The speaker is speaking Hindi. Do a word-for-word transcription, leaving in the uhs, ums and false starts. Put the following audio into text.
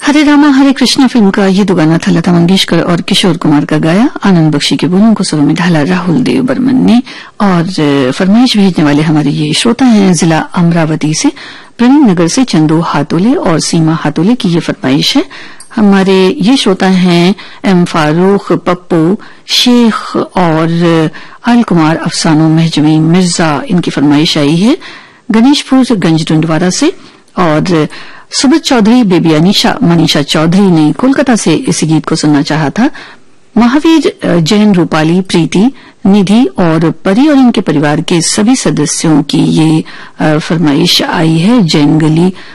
हरे रामा हरे कृष्णा फिल्म का ये दो गाना था लता मंगेशकर और किशोर कुमार का गाया। आनंद बख्शी के बोलों को सुरों में ढाला राहुल देव बर्मन ने। और फरमाइश भेजने वाले हमारे ये श्रोता हैं जिला अमरावती से प्रवीण नगर से चंदू हातोले और सीमा हातोले की ये फरमाइश है। हमारे ये श्रोता हैं एम फारूक, पप्पू शेख और अल कुमार अफसानो महजमी मिर्जा, इनकी फरमाइश आई है गणेशपुर गंज डुंडवारा से। और सुबत चौधरी, बेबी अनीशा, मनीषा चौधरी ने कोलकाता से इस गीत को सुनना चाहा था। महावीर, जैन, रूपाली, प्रीति, निधि और परी और इनके परिवार के सभी सदस्यों की ये फरमाइश आई है। जैन गली